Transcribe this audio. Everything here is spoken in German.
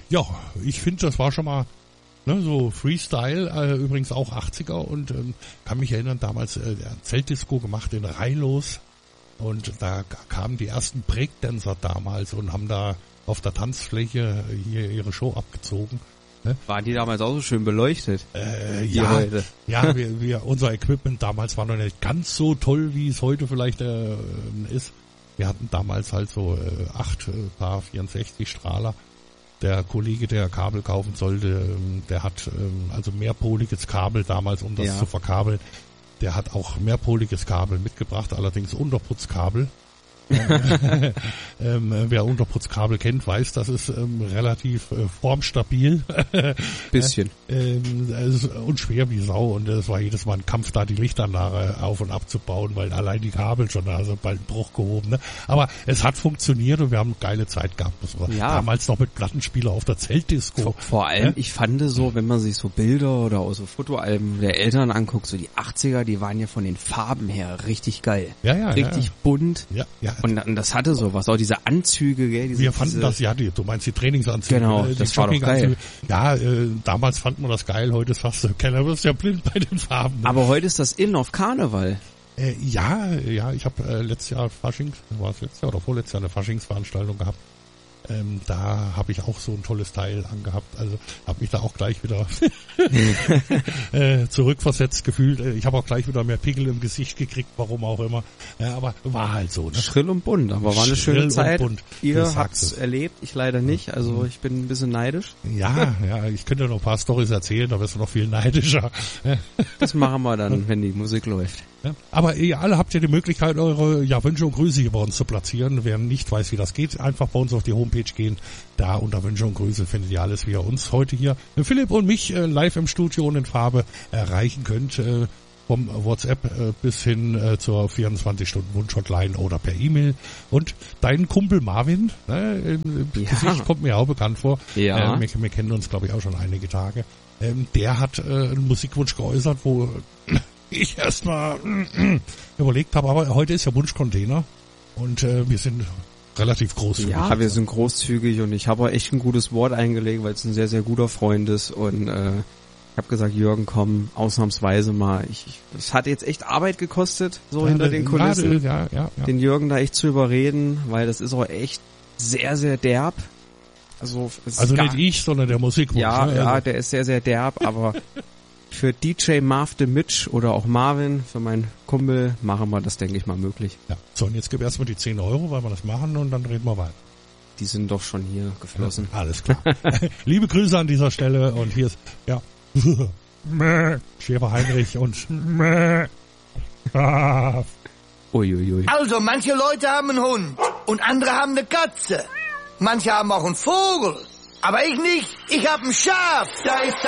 Ja, ich finde, das war schon mal so Freestyle, übrigens auch 80er und kann mich erinnern, damals Zeltdisco gemacht in Rheinlos und da kamen die ersten Breakdancer damals und haben da auf der Tanzfläche hier ihre Show abgezogen. Ne? Waren die damals auch so schön beleuchtet? Ja, heute. Ja, unser Equipment damals war noch nicht ganz so toll, wie es heute vielleicht ist. Wir hatten damals halt so 8 Paar 64 Strahler. Der Kollege, der Kabel kaufen sollte, der hat also mehrpoliges Kabel damals, um das zu verkabeln. Der hat auch mehrpoliges Kabel mitgebracht, allerdings Unterputzkabel. Wer Unterputzkabel kennt, weiß, das ist relativ formstabil. Bisschen. Und schwer wie Sau. Und es war jedes Mal ein Kampf, da die Lichtanlage auf- und abzubauen, weil allein die Kabel schon da sind, bald ein Bruch gehoben. Ne? Aber es hat funktioniert und wir haben eine geile Zeit gehabt. Damals noch mit Plattenspieler auf der Zeltdisco. Vor allem, ich fand so, wenn man sich so Bilder oder auch so Fotoalben der Eltern anguckt, so die 80er, die waren ja von den Farben her richtig geil. Richtig bunt. Ja. Und das hatte sowas, auch diese Anzüge, gell? Wir fanden das, du meinst die Trainingsanzüge. Genau, das war doch geil. Ja, damals fand man das geil, heute sagst du, Keller, wirst ja blind bei den Farben. Ne? Aber heute ist das in auf Karneval. Ja, ich habe letztes Jahr oder vorletztes Jahr eine Faschingsveranstaltung gehabt. Da habe ich auch so ein tolles Teil angehabt, also habe mich da auch gleich wieder zurückversetzt gefühlt. Ich habe auch gleich wieder mehr Pickel im Gesicht gekriegt, warum auch immer. Ja, aber war halt so. Ne? Schrill und bunt, aber war eine schöne Zeit. Bunt. Ihr habt's erlebt, ich leider nicht, also ich bin ein bisschen neidisch. Ja, ich könnte noch ein paar Storys erzählen, da wirst du noch viel neidischer. Das machen wir dann, wenn die Musik läuft. Ja, aber ihr alle habt ja die Möglichkeit, eure Wünsche und Grüße hier bei uns zu platzieren. Wer nicht weiß, wie das geht, einfach bei uns auf die Homepage gehen. Da unter Wünsche und Grüße findet ihr alles, wie ihr uns heute hier, Philipp und mich, live im Studio und in Farbe erreichen könnt. Vom WhatsApp bis hin zur 24-Stunden-Wunsch-Hotline oder per E-Mail. Und dein Kumpel Marvin, Gesicht kommt mir auch bekannt vor. Ja. Wir kennen uns, glaube ich, auch schon einige Tage. Der hat einen Musikwunsch geäußert, wo ich erstmal überlegt habe, aber heute ist ja Wunschcontainer und wir sind relativ großzügig. Ja, wir sind großzügig und ich habe echt ein gutes Wort eingelegt, weil es ein sehr, sehr guter Freund ist und ich habe gesagt, Jürgen, komm, ausnahmsweise mal. Es hat jetzt echt Arbeit gekostet, so hinter den Kulissen, den Jürgen da echt zu überreden, weil das ist auch echt sehr, sehr derb. Also nicht ich, sondern der Musikwunsch. Ja, der ist sehr, sehr derb, aber für DJ Marv de Mitch oder auch Marvin, für meinen Kumpel, machen wir das, denke ich mal, möglich. Ja. So, und jetzt gib erstmal die 10 €, weil wir das machen und dann reden wir weiter. Die sind doch schon hier geflossen. Ja, alles klar. Liebe Grüße an dieser Stelle und hier ist, Schäfer Heinrich und Uiuiui. Also, manche Leute haben einen Hund und andere haben eine Katze. Manche haben auch einen Vogel. Aber ich nicht. Ich hab ein Schaf. Da ist